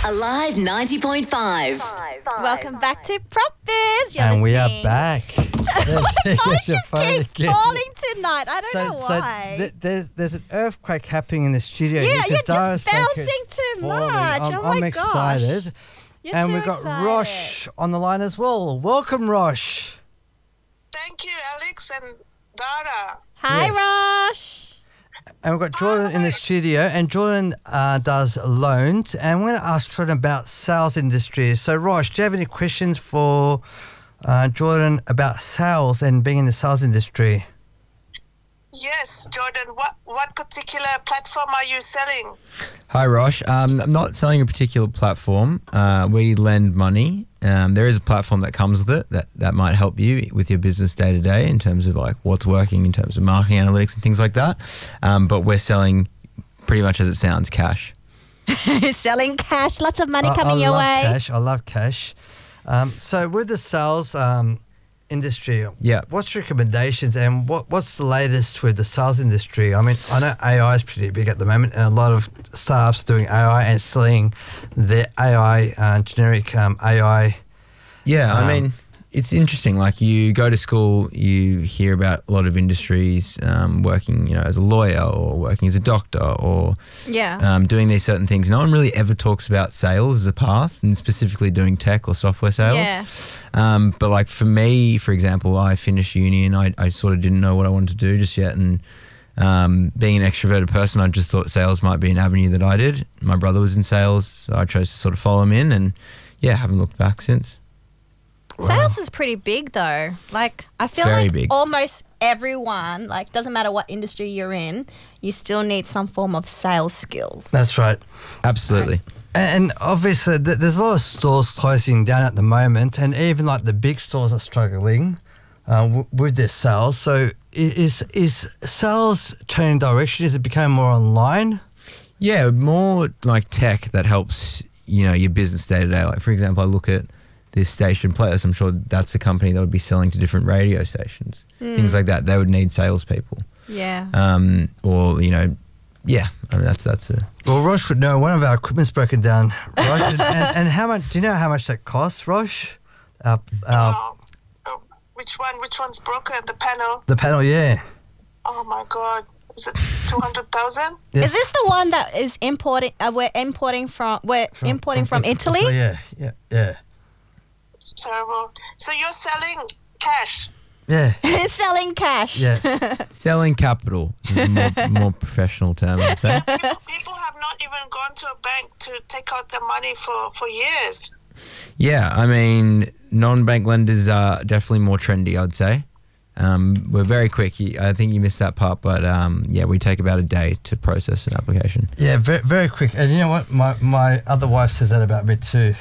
Alive 90.5. Welcome back to Prop Biz. And we are back. I just keeps falling tonight. I don't know why. There's an earthquake happening in the studio. Yeah, you're Dara's just bouncing too much. I'm excited. You're and too we've got excited. Rosh on the line as well. Welcome, Rosh. Thank you, Alex and Dara. Hi, Yes. Rosh. And we've got Jordan in the studio, and Jordan does loans. And we're going to ask Jordan about sales industry. So, Rosh, do you have any questions for Jordan about sales and being in the sales industry? Yes, Jordan, what particular platform are you selling? Hi, Rosh. I'm not selling a particular platform. We lend money. There is a platform that comes with it that might help you with your business day to day in terms of like what's working in terms of marketing analytics and things like that. But we're selling pretty much as it sounds, cash. Selling cash. Lots of money coming your way. I love cash. So with the sales industry, Yeah. what's your recommendations and what's the latest with the sales industry? I mean, I know AI is pretty big at the moment, and a lot of startups are doing AI and selling their AI, generic AI. Yeah, I mean, it's interesting. Like you go to school, you hear about a lot of industries working, as a lawyer or working as a doctor or doing these certain things. No one really ever talks about sales as a path, and specifically doing tech or software sales. Yeah. But like for me, for example, I finished uni and I sort of didn't know what I wanted to do just yet. And being an extroverted person, I just thought sales might be an avenue that I did. My brother was in sales, so I chose to sort of follow him in, and haven't looked back since. Sales is pretty big though. Like I feel Very like big. almost everyone, like doesn't matter what industry you're in, you still need some form of sales skills. That's right. Absolutely. And obviously, there's a lot of stores closing down at the moment, and even like the big stores are struggling with their sales. So is sales changing direction? Is it becoming more online? Yeah, more like tech that helps, your business day to day. Like for example, I look at this station Playlist. I'm sure that's a company that would be selling to different radio stations, things like that. They would need salespeople. Yeah. Or I mean that's a. Well, Rosh would know. One of our equipment's broken down. Rosh, and how much? Do you know how much that costs, Rosh? Which one's broken? The panel? The panel, yeah. Oh my God. Is it 200,000? Yes. Is this the one that is importing? We're importing from Italy. Yeah. It's terrible. So you're selling cash? Yeah. Selling cash. Yeah. Selling capital is a more professional term, I'd say. People have not even gone to a bank to take out their money for years. Yeah, I mean, non-bank lenders are definitely more trendy, I'd say. We're very quick. I think you missed that part, but we take about a day to process an application. Yeah, very, very quick. And you know what? My other wife says that about me too.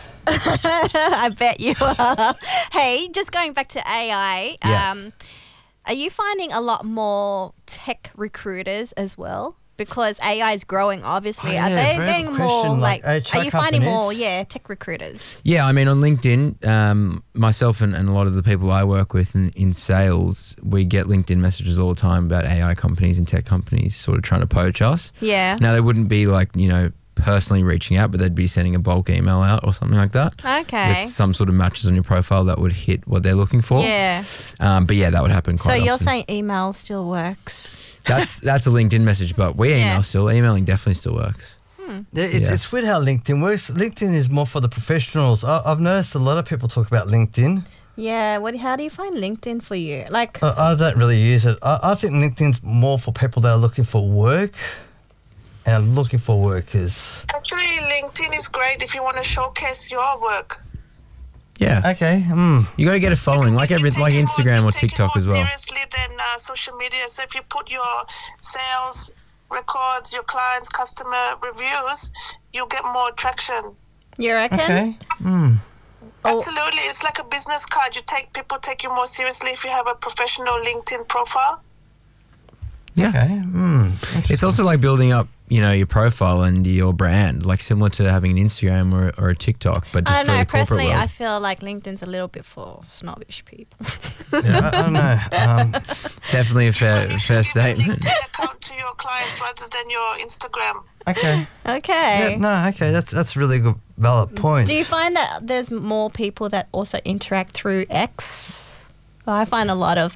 I bet you are. Hey, just going back to AI, Yeah. Are you finding a lot more tech recruiters as well? Because AI is growing, obviously. Oh, Are yeah, they very getting good more question, like? like Are HR you finding more, companies? tech recruiters? Yeah, I mean, on LinkedIn, myself and a lot of the people I work with in sales, we get LinkedIn messages all the time about AI companies and tech companies sort of trying to poach us. Yeah. Now, they wouldn't be like, personally reaching out, but they'd be sending a bulk email out or something like that. Okay. With some sort of matches on your profile that would hit what they're looking for. Yeah. But that would happen So quite you're often. saying email still works? That's a LinkedIn message, but we email Yeah. still. Emailing definitely still works. Yeah, it's weird how LinkedIn works. LinkedIn is more for the professionals. I've noticed a lot of people talk about LinkedIn. Yeah. How do you find LinkedIn for you? Like, I don't really use it. I think LinkedIn's more for people that are looking for work and are looking for workers. Actually, LinkedIn is great if you want to showcase your work. Yeah. Okay. You got to get a following, like You take it more- Instagram you or take it TikTok more as well. seriously than social media. So if you put your sales records, your clients' customer reviews, you'll get more traction. you reckon? Okay. Absolutely. It's like a business card. People take you more seriously if you have a professional LinkedIn profile. Yeah. Okay. It's also like building up your profile and your brand, like similar to having an Instagram or a TikTok, but just I for don't know. the corporate Personally, world. I feel like LinkedIn's a little bit for snobbish people. Yeah, I don't know. Definitely a fair You should give a statement. LinkedIn account to your clients rather than your Instagram. Okay. Okay. Yeah, no, okay. That's a really good, valid point. Do you find that there's more people that also interact through X? Well, I find a lot of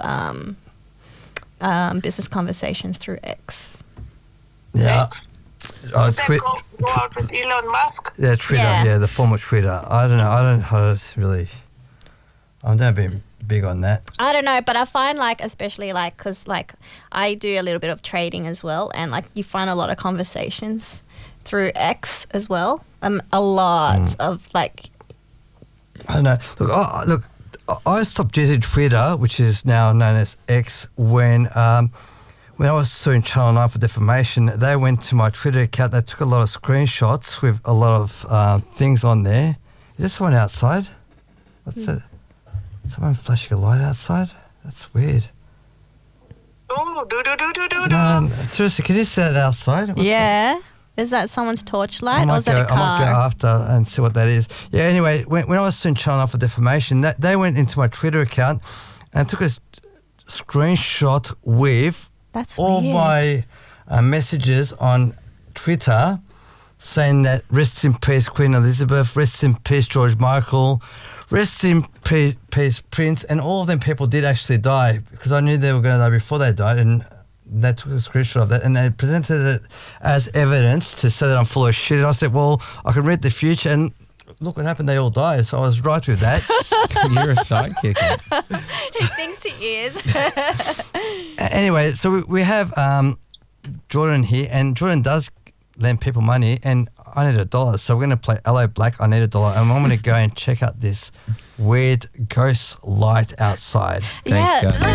business conversations through X. Yeah. They go out with Elon Musk. Yeah, Twitter. Yeah. Yeah, the former Twitter. I don't know. I don't really. I'm not being big on that. I don't know, but I find especially because I do a little bit of trading as well, and you find a lot of conversations through X as well. A lot of I don't know. Look, I stopped using Twitter, which is now known as X, when I was suing Channel 9 for defamation. They went to my Twitter account. They took a lot of screenshots with a lot of things on there. Is there someone outside? What's that? Someone flashing a light outside? That's weird. Oh, do. No, seriously, can you see that outside? What's that? yeah. Is that someone's torchlight or is that a I might go car? after and see what that is. Yeah, anyway, when I was suing Channel 9 for defamation, they went into my Twitter account and took a screenshot with That's all weird. my messages on Twitter saying that rest in peace Queen Elizabeth, rest in peace George Michael, rest in peace Prince, and all of them people did actually die because I knew they were going to die before they died, and they took a screenshot of that and they presented it as evidence to say that I'm full of shit. And I said, well, I can read the future, and look what happened, they all died. So I was right with that. You're a sidekick. He thinks he is. Anyway, so we have Jordan here, and Jordan does lend people money, and I need $1. So we're going to play LA Black, I Need $1, and I'm going to go and check out this weird ghost light outside. Thanks, yeah, guys.